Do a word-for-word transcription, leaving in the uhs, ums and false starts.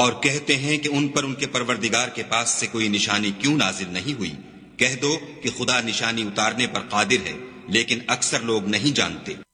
और कहते हैं कि उन पर उनके परवरदिगार के पास से कोई निशानी क्यों नाजिल नहीं हुई। कह दो कि खुदा निशानी उतारने पर कादिर है, लेकिन अक्सर लोग नहीं जानते।